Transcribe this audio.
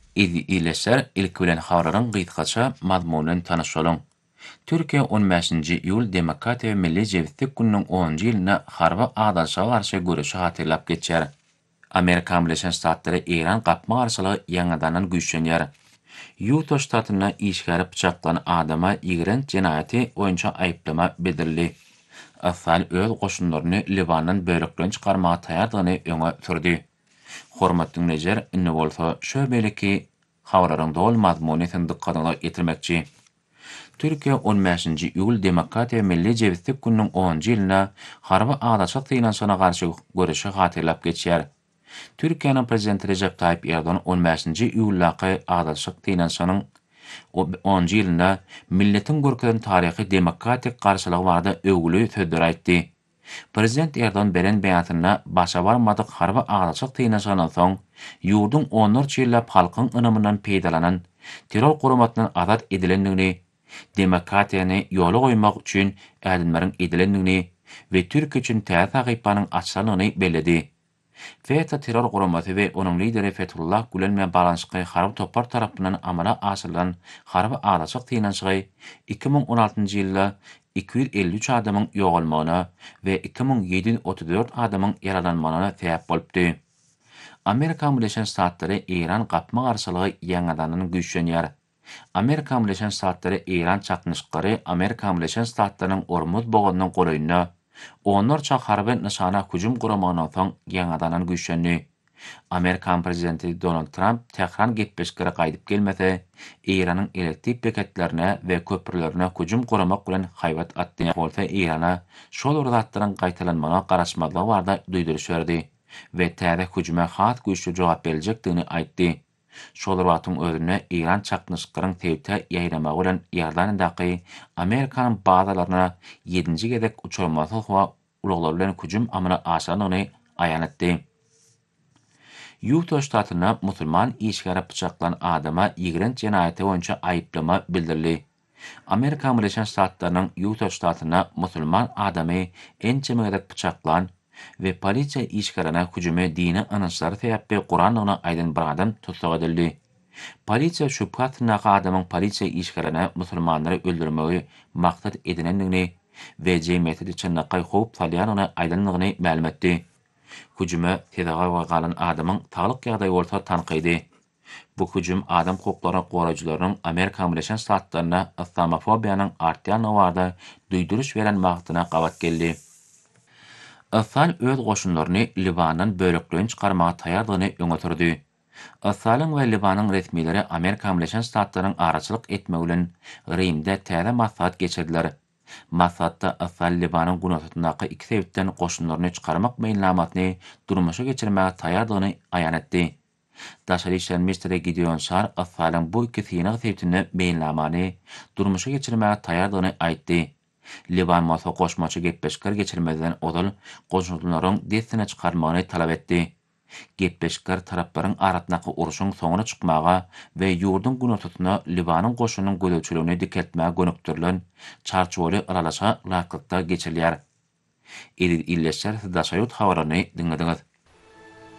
İleser ilk bilen habarlaryň gytgaça mazmunyny tanışalyň. Türkiýe 15-nji iýul Demokratiýa we Milli Jebitlik gününiň 10-njy ýylyna harby agdaşyga garşy görüşi hatyrlap geçýär. Amerika Birleşen Ştatlary Iran gapma garşylygy ýangadan güýçlenýär. Utah ştatyna işgäri pyçaklanan adama ýigren jenaýaty boýunça aýyplama bildirildi. Asal öz goşunlaryny Libandan bölekden çykarmaga taýardygyny öňe sürdi. Hormatly dinleýijiler, inne bolsa şöbeleki habarlaryň dol mazmunyny dikkatiniňe getirmekçi. Türkiýe 15-nji iýul Demokratiýa we Milli Jebitlik gününiň 10-njy ýylyna harby agdaşyk finansiyona garşy görüşi hatyrlap geçýär. Türkiýanyň prezidenti Recep Tayyip Erdoğan 15-nji iýullaky agdaşyk finansiyonyň 10-njy ýylyna milletiň görkezden taryhy demokratik garşylygy barada öwgüli sözler aýtdy. Prezident Erdoğan beren beýatyna başa barmadyk harby agdaşyk finansiyondan soň ýurdun 14 ýyllap halkyň ynamyndan peýdalanan terror guramatynyň azat edilendigini, demokratiýany ýola goýmak üçin ädimleriň edilendigini we Türkiýe üçin täze sahypanyň açylygyny belledi. FETA terror guramaty we onuň lideri Fethullah Gülen bilen balanşyky harby topar tarapyndan amala aşyrylan harby agdaşyk finansiýa 2016-njy ýylda 253 adamyň ýogalmagyna we 2734 adamyň yaralanmagyna sebäp bolupdy. Amerika Birleşen Ştatlary Iran gapma garşylygy ýangadan güýçlenýär. Amerika Birleşen Ştatlary Iran çaknyşyklary Amerika Birleşen Ştatlarynyň Ormuz bogadynyň goraýyna onlarça harby nyşana hüjüm guramagyna soň ýangadan güýçlendi. Amerikan prezidenti Donald Trump Tehran gitbeşgere gaýdyp gelmese, Iranyň elektrik beketlerine we köprülerine hüjüm guramak bilen haýbat atdy. Bolsa Irana şol urdatlaryň gaýtalanmagyna garaşmadygy barada duýduruş berdi we täze hüjüme hat güýçli jogap berijekdigini aýtdy. Şol urdatyň özüne Iran çaknyşyklaryň tewte ýaýramagy bilen ýardanyndaky Amerikanyň bazalaryna 7-nji gedek uçurmasy we ulaglar bilen hüjüm amala aşanyny aýan etdi. Utah ştatyna musulman işgäri pyçaklanan adama ýigren jenaýaty boýunça aýyplama bildirildi. Amerika Birleşen Ştatlarynyň Utah ştatyna musulman adamy ençeme gedek pyçaklanan we polisiýa işgärine hüjüme dini anançlary sebäpli Guranlygyna aýdan bir adam tutsak edildi. Polisiýa şu patnaky adamyň polisiýa işgärine musulmanlary öldürmegi maksat edilendigini we jemgyýeti çynakay howp salýanyny aýdanlygyny ma'lum etdi. Hüjüme tedawa galan adamyň taglyk ýagdaýy bolsa tanqydy. Bu hüjüm adam hukuklaryny goraýjylarynyň Amerika Birleşen Ştatlaryna islamofobiýanyň artýan wagtda duýduruş beren magtyna gabat geldi. Asal öz goşunlaryny Libandan bölekden çykarmaga taýardygyny öňe sürdi. Asalyň we Libanyň resmileri Amerika Birleşen Ştatlarynyň araçylyk etmegi bilen Rimde täze maslahat geçirdiler. Maslahatda Asal Libanyň günahyndaky iki sebäpden goşunlaryny çykarmak meýillamatyny durmuşa geçirmäge taýardygyny aýan etdi. Daşary işler ministri Gideon Sar Asalyň bu iki sebäpden meýillamany durmuşa geçirmäge taýardygyny aýtdy. Liban masa goşmaçy gepleşger geçirmeden odal goşunlaryň destine çykarmagyny talap etdi. Gepleşger taraplaryň arasyndaki uruşyň soňuna çykmaga we ýurdun günotutyna Libanyň goşunyň gödöçüligini diketmäge gönükdirilen çarçoly aralaşa lakykda geçirilýär. Edil illeşer daşaýut habarlaryny dinlediňiz.